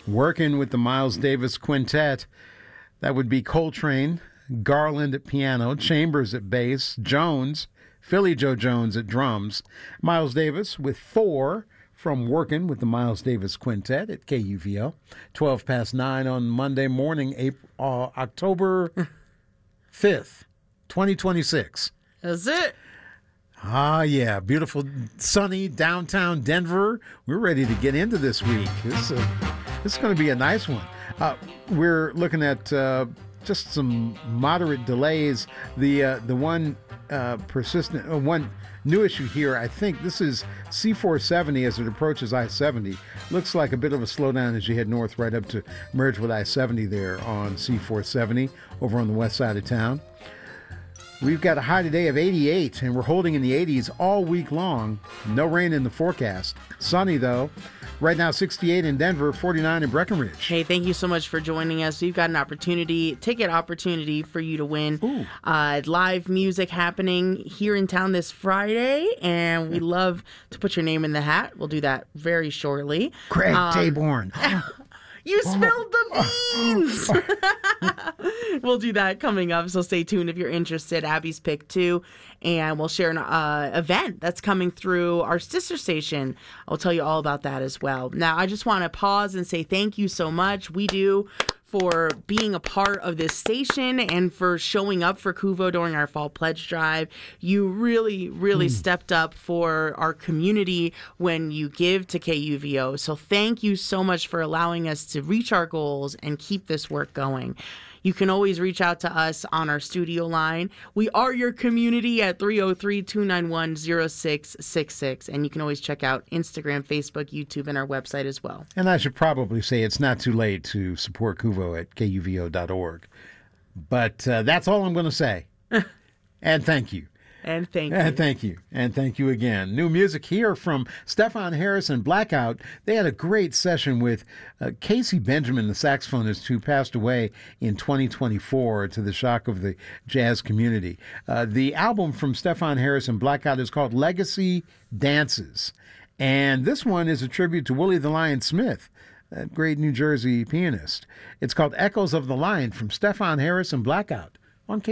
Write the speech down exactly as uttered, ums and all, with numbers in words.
Working with the Miles Davis Quintet. That would be Coltrane, Garland at piano, Chambers at bass, Jones, Philly Joe Jones at drums. Miles Davis with four from Working with the Miles Davis Quintet at K U V O. twelve past nine on Monday morning, April, uh, October fifth, twenty twenty-six. That's it. Ah, yeah. Beautiful, sunny downtown Denver. We're ready to get into this week. This, uh, this is going to be a nice one. Uh, we're looking at uh, just some moderate delays. The uh, the one uh, persistent, uh, one new issue here, I think this is C four seventy as it approaches I seventy. Looks like a bit of a slowdown as you head north right up to merge with I seventy there on C four seventy over on the west side of town. We've got a high today of eighty-eight, and we're holding in the eighties all week long. No rain in the forecast. Sunny, though. Right now, sixty-eight in Denver, forty-nine in Breckenridge. Hey, thank you so much for joining us. We've got an opportunity, ticket opportunity for you to win. Uh, live music happening here in town this Friday, and we love to put your name in the hat. We'll do that very shortly. Craig um, Taborn. You spilled the beans! We'll do that coming up, so stay tuned if you're interested. Abby's pick too, and we'll share an uh, event that's coming through our sister station. I'll tell you all about that as well. Now, I just want to pause and say thank you so much. We do for being a part of this station and for showing up for Kuvo during our fall pledge drive. You really, really mm. stepped up for our community when you give to K U V O. So thank you so much for allowing us to reach our goals and keep this work going. You can always reach out to us on our studio line. We are your community at three oh three, two nine one, oh six six six. And you can always check out Instagram, Facebook, YouTube, and our website as well. And I should probably say it's not too late to support Kuvo at K U V O dot org. But uh, that's all I'm going to say. And thank you. And thank you. And thank you. And thank you again. New music here from Stefon Harris and Blackout. They had a great session with uh, Casey Benjamin, the saxophonist who passed away in twenty twenty-four to the shock of the jazz community. Uh, the album from Stefon Harris and Blackout is called Legacy Dances. And this one is a tribute to Willie the Lion Smith, that great New Jersey pianist. It's called Echoes of the Lion from Stefon Harris and Blackout.